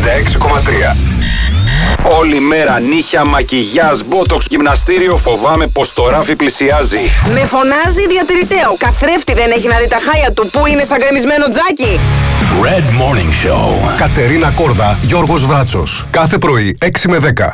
96,3. Όλη μέρα νύχια, μακιγιάζ, μπότοξ, γυμναστήριο. Φοβάμαι πως το ράφι πλησιάζει. Με φωνάζει διατηρητέο. Καθρέφτη δεν έχει να δει τα χάλια του. Πού είναι σαν γκρεμισμένο τζάκι. Red Morning Show. Κατερίνα Κόρδα, Γιώργος Βράτσος. Κάθε πρωί 6 με 10.